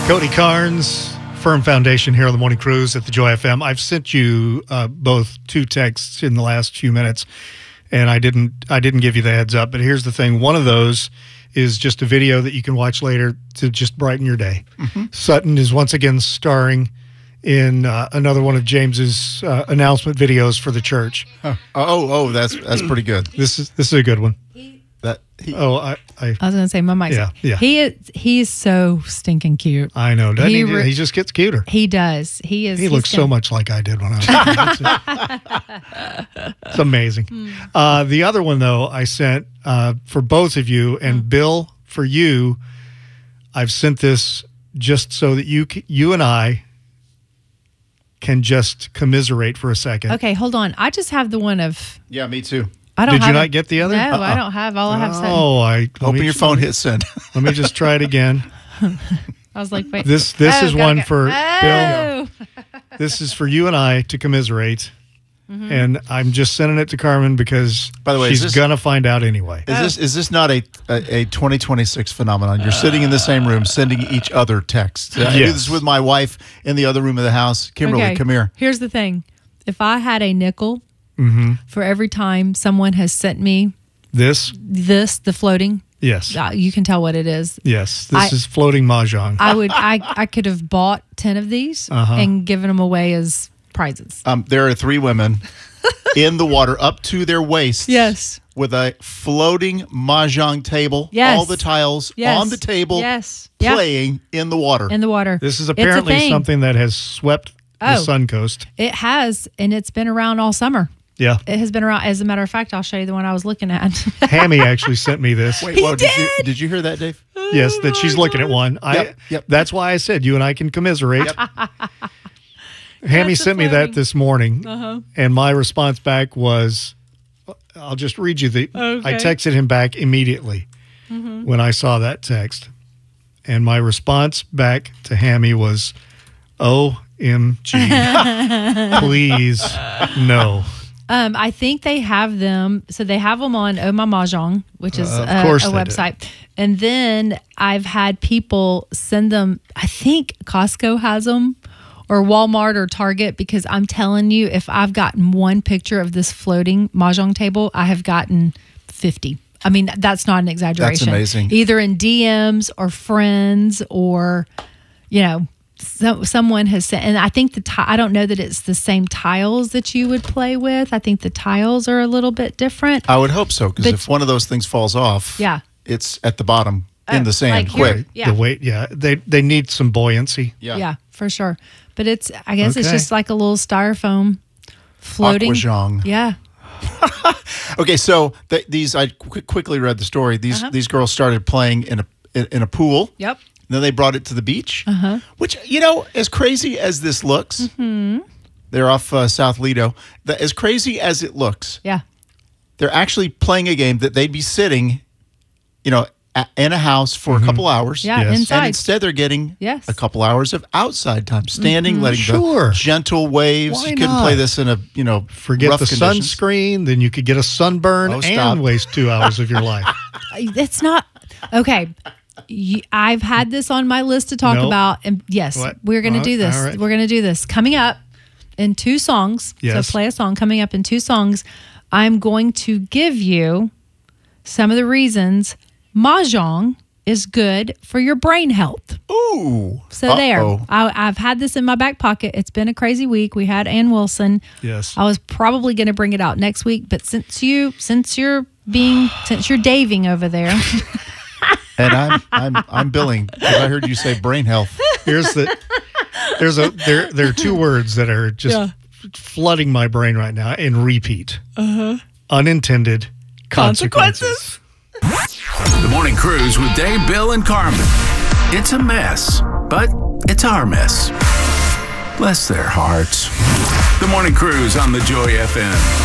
Cody Carnes, Firm Foundation here on the Morning Cruise at the Joy FM. I've sent you both two texts in the last few minutes, and I didn't give you the heads up. But here's the thing: one of those is just a video that you can watch later to just brighten your day. Mm-hmm. Sutton is once again starring in another one of James's announcement videos for the church. That's pretty good. This is a good one. I was going to say, my mic's yeah. He's so stinking cute. I know. Doesn't he just gets cuter. He does. He looks so much like I did when I was It's amazing. The other one, though, I sent for both of you, and Bill, for you, I've sent this just so that you and I can just commiserate for a second. Okay, hold on. I just have the one of... Yeah, me too. Did you not get the other? No, I don't have. All I have sent. Open your phone, hit send. Let me just try it again. I was like, wait. This is one for Bill. This is for you and I to commiserate. Mm-hmm. And I'm just sending it to Carmen because, by the way, she's going to find out anyway. Is this not a 2026 phenomenon? You're sitting in the same room sending each other texts. I do this with my wife in the other room of the house. Kimberly, come here. Here's the thing. If I had a nickel for every time someone has sent me the floating. Yes. You can tell what it is. Yes. This is floating mahjong. I could have bought 10 of these and given them away as prizes. There are 3 women in the water up to their waists. Yes. With a floating mahjong table. Yes. All the tiles on the table. Yes. Playing in the water. In the water. This is apparently something that has swept the Suncoast. It has, and it's been around all summer. Yeah. It has been around. As a matter of fact, I'll show you the one I was looking at. Hammy actually sent me this. Wait, did you hear that, Dave? Yes, that she's looking at one. Yep. That's why I said you and I can commiserate. Yep. Hammy sent me that this morning, and my response back was, I'll just read you I texted him back immediately when I saw that text. And my response back to Hammy was, OMG, please, no. I think they have them. So they have them on Oh My Mahjong, which is a website. And then I've had people send them. I think Costco has them, or Walmart or Target, because I'm telling you, if I've gotten one picture of this floating mahjong table, I have gotten 50. I mean, that's not an exaggeration. That's amazing. Either in DMs or friends or, someone has sent, and I think I don't know that it's the same tiles that you would play with. I think the tiles are a little bit different. I would hope so, because if one of those things falls off, it's at the bottom in the sand quick. The weight, they need some buoyancy. Yeah, for sure. But I guess it's just like a little styrofoam floating. Aquajong. Yeah. Okay, so these I quickly read the story. These girls started playing in a pool. Yep. Then they brought it to the beach, which, as crazy as this looks, they're off South Lido. As crazy as it looks, they're actually playing a game that they'd be sitting, in a house for a couple hours. Yeah, inside. And instead they're getting a couple hours of outside time, standing, letting the gentle waves. Why you couldn't not? play this in a, forget rough the conditions. sunscreen, then you could get a sunburn and waste 2 hours of your life. It's not, okay. I've had this on my list to talk about, and yes, we're going to do this. Right. We're going to do this coming up in 2 songs. Yes. So play a song coming up in 2 songs. I'm going to give you some of the reasons mahjong is good for your brain health. Ooh. So there. I've had this in my back pocket. It's been a crazy week. We had Ann Wilson. Yes. I was probably going to bring it out next week, but since you're daving over there. And I'm billing because I heard you say brain health. There are 2 words that are just flooding my brain right now in repeat. Unintended consequences. The Morning Cruise with Dave, Bill, and Carmen. It's a mess, but it's our mess. Bless their hearts. The Morning Cruise on the Joy FM.